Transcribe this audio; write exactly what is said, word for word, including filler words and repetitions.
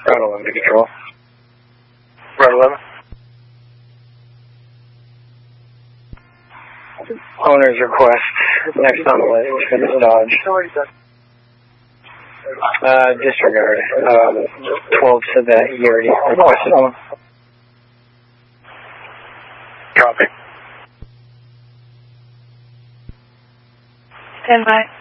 Route eleven to control. Route eleven. Owner's request. Next on the list. Finish Dodge. Uh, disregard. Uh, twelve said that he already requested one. Copy. Stand by.